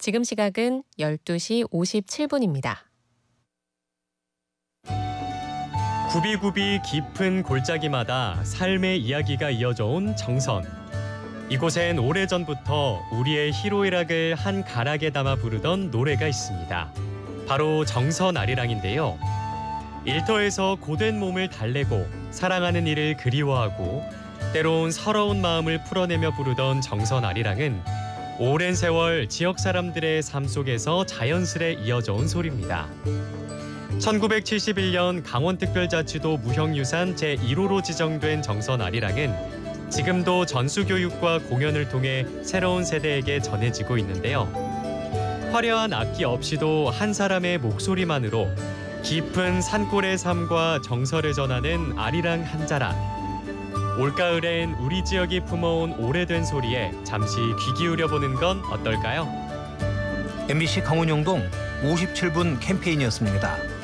지금 시각은 12시 57분입니다. 굽이굽이 깊은 골짜기마다 삶의 이야기가 이어져 온 정선. 이곳엔 오래전부터 우리의 희로애락을 한 가락에 담아 부르던 노래가 있습니다. 바로 정선 아리랑인데요. 일터에서 고된 몸을 달래고 사랑하는 이를 그리워하고 때론 서러운 마음을 풀어내며 부르던 정선 아리랑은 오랜 세월 지역 사람들의 삶 속에서 자연스레 이어져 온 소리입니다. 1971년 강원특별자치도 무형유산 제1호로 지정된 정선 아리랑은 지금도 전수교육과 공연을 통해 새로운 세대에게 전해지고 있는데요. 화려한 악기 없이도 한 사람의 목소리만으로 깊은 산골의 삶과 정서를 전하는 아리랑 한 자락. 올가을엔 우리 지역이 품어온 오래된 소리에 잠시 귀 기울여 보는 건 어떨까요? MBC 강원영동 57분 캠페인이었습니다.